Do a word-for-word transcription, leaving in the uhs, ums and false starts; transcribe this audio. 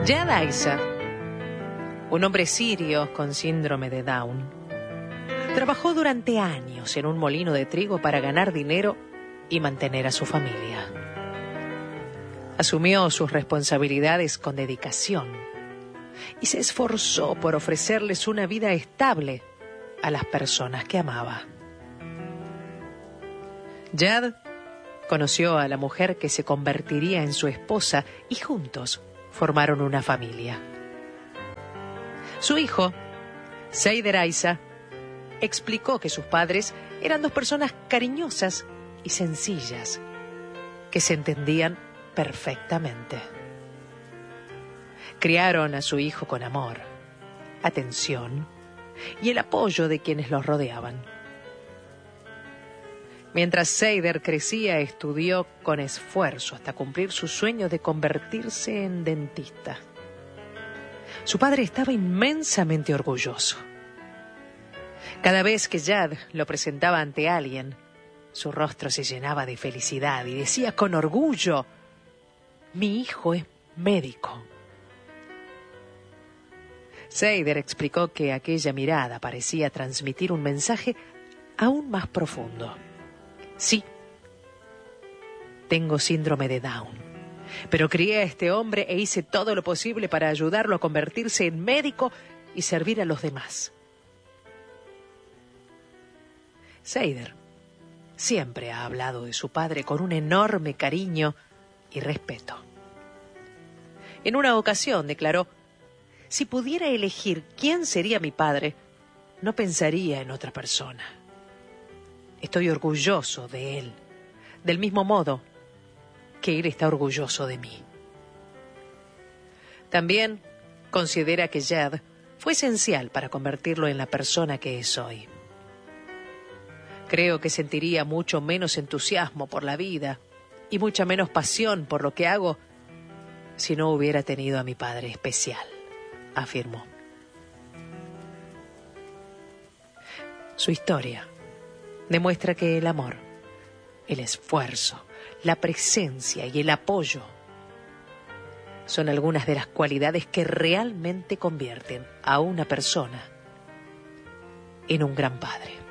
Jad Isa, un hombre sirio con síndrome de Down, trabajó durante años en un molino de trigo para ganar dinero y mantener a su familia. Asumió sus responsabilidades con dedicación y se esforzó por ofrecerles una vida estable a las personas que amaba. Jad conoció a la mujer que se convertiría en su esposa y juntos formaron una familia. Su hijo, Seider Isa, explicó que sus padres eran dos personas cariñosas y sencillas que se entendían perfectamente. Criaron a su hijo con amor, atención y el apoyo de quienes los rodeaban. Mientras Seider crecía, estudió con esfuerzo hasta cumplir su sueño de convertirse en dentista. Su padre estaba inmensamente orgulloso. Cada vez que Jad lo presentaba ante alguien, su rostro se llenaba de felicidad y decía con orgullo: «Mi hijo es médico». Seider explicó que aquella mirada parecía transmitir un mensaje aún más profundo. «Sí, tengo síndrome de Down, pero crié a este hombre e hice todo lo posible para ayudarlo a convertirse en médico y servir a los demás». Seider siempre ha hablado de su padre con un enorme cariño y respeto. En una ocasión declaró: «Si pudiera elegir quién sería mi padre, no pensaría en otra persona. Estoy orgulloso de él, del mismo modo que él está orgulloso de mí». También considera que Jad fue esencial para convertirlo en la persona que es hoy. «Creo que sentiría mucho menos entusiasmo por la vida y mucha menos pasión por lo que hago si no hubiera tenido a mi padre especial», afirmó. Su historia demuestra que el amor, el esfuerzo, la presencia y el apoyo son algunas de las cualidades que realmente convierten a una persona en un gran padre.